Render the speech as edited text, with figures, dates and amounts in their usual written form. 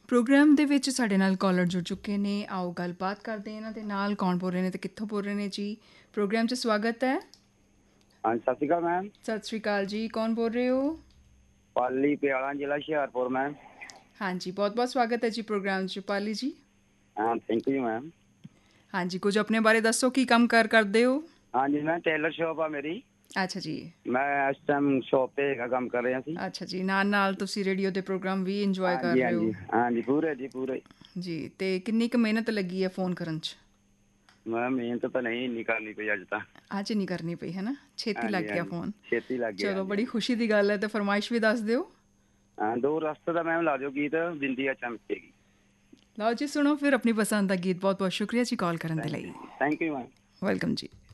Programme ਦੇ ਵਿੱਚ ਸਾਡੇ ਨਾਲ ਕਾਲਰ ਜੁੜ ਚੁੱਕੇ ਨੇ। ਆਓ ਗੱਲਬਾਤ ਕਰਦੇ ਇਹਨਾਂ ਦੇ ਨਾਲ, ਕੌਣ ਬੋਲ ਰਹੇ ਨੇ ਤੇ ਕਿੱਥੋਂ ਬੋਲ ਰਹੇ ਨੇ ਜੀ। ਪ੍ਰੋਗਰਾਮ 'ਚ ਸਵਾਗਤ ਹੈ। ਹਾਂਜੀ, ਸਤਿ ਸ਼੍ਰੀ ਅਕਾਲ ਮੈਮ। ਸਤਿ ਸ਼੍ਰੀ ਅਕਾਲ ਜੀ, ਕੌਣ ਬੋਲ ਰਹੇ ਹੋ? ਪਾਲੀ ਪਿਆਲਾ, ਜ਼ਿਲ੍ਹਾ ਹੁਸ਼ਿਆਰਪੁਰ ਮੈਮ। ਹਾਂਜੀ, ਬਹੁਤ ਬਹੁਤ ਸਵਾਗਤ ਹੈ ਜੀ ਪ੍ਰੋਗਰਾਮ 'ਚ ਪਾਲੀ ਜੀ। ਹਾਂ, ਥੈਂਕ ਯੂ ਮੈਮ। ਹਾਂਜੀ, ਕੁਝ ਆਪਣੇ ਬਾਰੇ ਦੱਸੋ, ਕੀ ਕੰਮ ਕਾਰ ਕਰਦੇ ਹੋ? ਹਾਂਜੀ, ਮੈਂ ਟੇਲਰ ਸ਼ੋਪ ਆ ਮੇਰੀ। ਅੱਛਾ ਜੀ। ਮੈਂ ਇਸ ਟਾਈਮ ਸ਼ੋਪ ਤੇ ਹੈਗਾ, ਕੰਮ ਕਰ ਰਿਹਾ ਸੀ। ਅੱਛਾ ਜੀ, ਨਾਲ ਨਾਲ ਤੁਸੀਂ ਰੇਡੀਓ ਦੇ ਪ੍ਰੋਗਰਾਮ ਵੀ ਇੰਜੋਏ ਕਰ ਹਾਂਜੀ ਰਹੇ ਹੋ? ਹਾਂਜੀ ਹਾਂਜੀ, ਪੂਰੇ ਜੀ ਪੂਰੇ। ਜੀ, ਤੇ ਕਿੰਨੀ ਕੁ ਮਿਹਨਤ ਲੱਗੀ ਹੈ ਫ਼ੋਨ ਕਰਨ 'ਚ? ਮੈਂ ਮਿਹਨਤ ਤਾਂ ਨਹੀਂ ਇੰਨੀ ਕਰਨੀ ਪਈ ਅੱਜ ਤਾਂ। ਅੱਜ ਨਹੀਂ ਕਰਨੀ ਪਈ ਹੈ ਨਾ, ਛੇਤੀ ਲੱਗ ਹਾਂਜੀ ਗਿਆ ਹਾਂਜੀ, ਫ਼ੋਨ। ਛੇਤੀ ਲੱਗ ਗਿਆ। ਚਲੋ, ਹਾਂਜੀ ਬੜੀ ਹਾਂਜੀ। ਖੁਸ਼ੀ ਦੀ ਗੱਲ ਹੈ। ਤੇ ਫਰਮਾਇਸ਼ ਵੀ ਦੱਸ ਦਿਓ। ਹਾਂ, ਦੋ ਰਸਤੇ ਦਾ ਮੈਮ ਲਾ ਦਿਓ ਗੀਤ, ਬਿੰਦੀ ਆ ਚਮਕੇਗੀ। ਲਓ ਜੀ, ਸੁਣੋ ਫਿਰ ਆਪਣੀ ਪਸੰਦ ਦਾ ਗੀਤ। ਬਹੁਤ ਬਹੁਤ ਸ਼ੁਕਰੀਆ ਜੀ ਕਾਲ ਕਰਨ ਦੇ ਥੈਂਕ ਲਈ। You, thank you ma'am. Welcome ਜੀ।